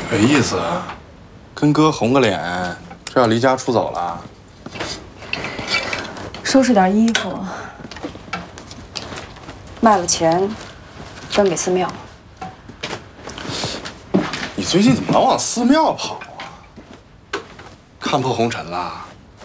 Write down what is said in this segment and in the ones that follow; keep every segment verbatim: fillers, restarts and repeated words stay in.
没意思，跟哥红个脸，这要离家出走了。 收拾点衣服，卖了钱，分给寺庙。 你最近怎么老往寺庙跑啊？看破红尘了？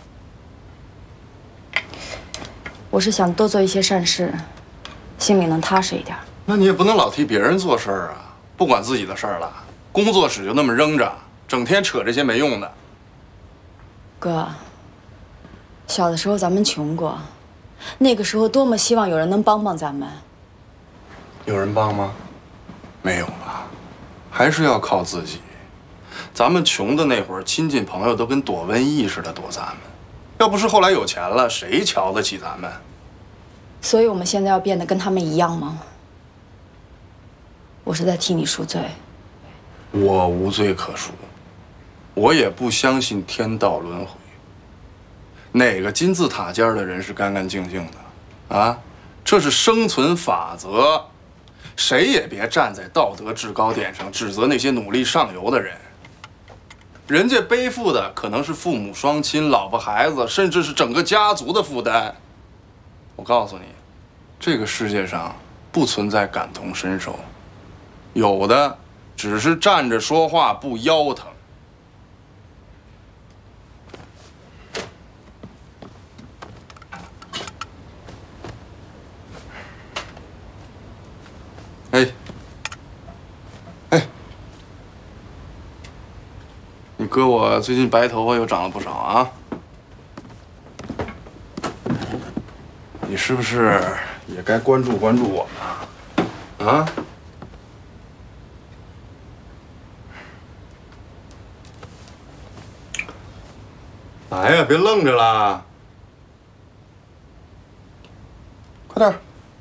我是想多做一些善事，心里能踏实一点。 那你也不能老替别人做事儿啊，不管自己的事儿了。工作室就那么扔着，整天扯这些没用的。 哥，小的时候咱们穷过，那个时候多么希望有人能帮帮咱们。 有人帮吗？没有吧，还是要靠自己。咱们穷的那会儿，亲戚朋友都跟躲瘟疫似的躲咱们。要不是后来有钱了，谁瞧得起咱们？ 所以我们现在要变得跟他们一样吗？我是在替你赎罪。 我无罪可赎，我也不相信天道轮回。哪个金字塔尖的人是干干净净的啊？这是生存法则，谁也别站在道德制高点上指责那些努力上游的人。人家背负的可能是父母双亲、老婆孩子，甚至是整个家族的负担。我告诉你，这个世界上不存在感同身受，有的只是站着说话不腰疼。哎，哎，你哥我最近白头发又长了不少啊，你是不是也该关注关注我呢？啊？来呀，别愣着啦，快点！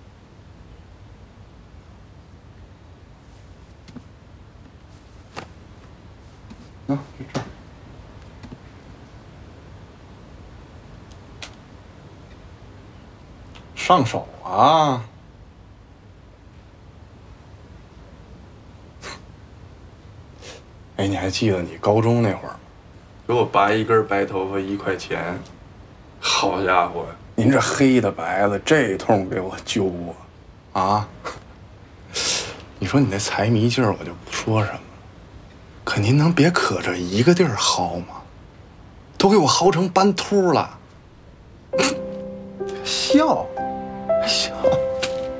啊，就这儿。上手啊！哎，你还记得你高中那会儿？给我拔一根白头发一块钱，好家伙，您这黑的白的，这通给我揪啊！啊，你说你那财迷劲儿，我就不说什么，可您能别可这一个地儿薅吗？都给我薅成斑秃了，笑，笑。